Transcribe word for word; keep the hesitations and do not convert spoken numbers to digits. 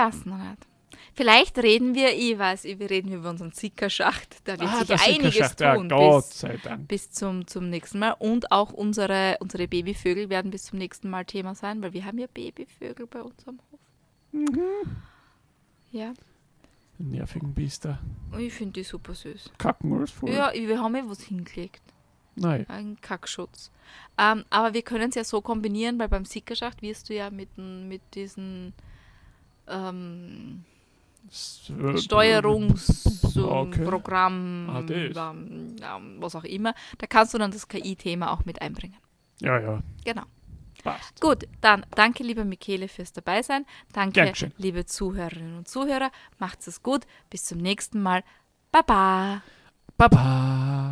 weiß noch nicht. Vielleicht reden wir, ich weiß, wir reden über unseren Sickerschacht. Da wird Ah, sich der einiges Sickerschacht, tun. ja, Gott bis, sei Dank. bis zum, zum nächsten Mal. Und auch unsere, unsere Babyvögel werden bis zum nächsten Mal Thema sein, weil wir haben ja Babyvögel bei uns am Hof. Mhm. Ja, Nervigen Biester. ich finde die super süß. Kacken alles voll. Ja, wir haben ja was hingelegt. Nein. Ein Kackschutz. Ähm, aber wir können es ja so kombinieren, weil beim Sickerschacht wirst du ja mit, n- mit diesen ähm, S- äh, Steuerungsprogramm, Ah, das. ähm, ähm, was auch immer, da kannst du dann das K I-Thema auch mit einbringen. Ja, ja, Genau. passt. Gut, dann danke, liebe Michele, fürs Dabeisein. Danke, Dankeschön. liebe Zuhörerinnen und Zuhörer. Macht's es gut. Bis zum nächsten Mal. Baba. Baba.